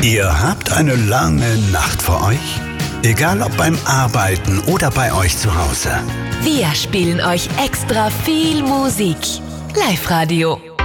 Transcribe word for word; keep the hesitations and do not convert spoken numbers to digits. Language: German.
Ihr habt eine lange Nacht vor euch? Egal ob beim Arbeiten oder bei euch zu Hause. Wir spielen euch extra viel Musik. Live-Radio.